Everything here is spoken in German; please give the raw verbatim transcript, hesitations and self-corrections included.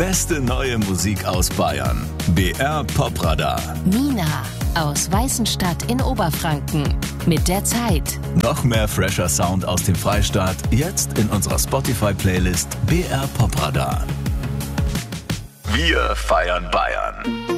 beste neue Musik aus Bayern. B R Popradar. Nina aus Weißenstadt in Oberfranken. Mit der Zeit. Noch mehr fresher Sound aus dem Freistaat. Jetzt in unserer Spotify-Playlist B R Popradar. Wir feiern Bayern.